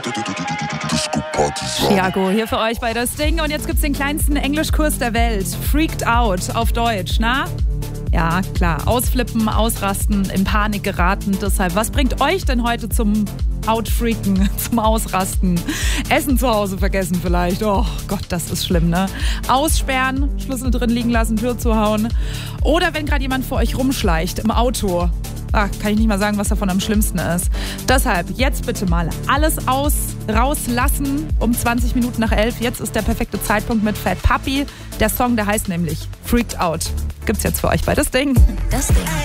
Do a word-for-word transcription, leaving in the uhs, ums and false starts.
Thiago hier für euch bei Das Ding. Und jetzt gibt's den kleinsten Englischkurs der Welt. Freaked Out auf Deutsch, na? Ja, klar. Ausflippen, ausrasten, in Panik geraten. Deshalb, was bringt euch denn heute zum Outfreaken, zum Ausrasten? Essen zu Hause vergessen vielleicht. Oh Gott, das ist schlimm, ne? Aussperren, Schlüssel drin liegen lassen, Tür zuhauen. Oder wenn gerade jemand vor euch rumschleicht im Auto. Ach, kann ich nicht mal sagen, was davon am schlimmsten ist. Deshalb jetzt bitte mal alles aus, rauslassen um zwanzig Minuten nach elf. Jetzt ist der perfekte Zeitpunkt mit Fat Puppy. Der Song, der heißt nämlich Freaked Out. Gibt's jetzt für euch bei Das Ding. Das Ding.